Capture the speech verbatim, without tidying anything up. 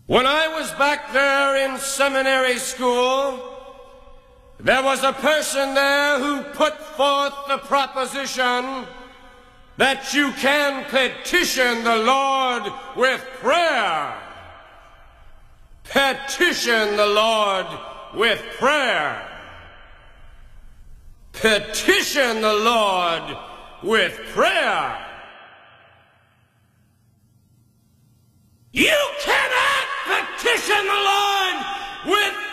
When I was back there in seminary school, there was a person there who put forth the proposition that you can petition the Lord with prayer. Petition the Lord with prayer. Petition the Lord with prayer. You can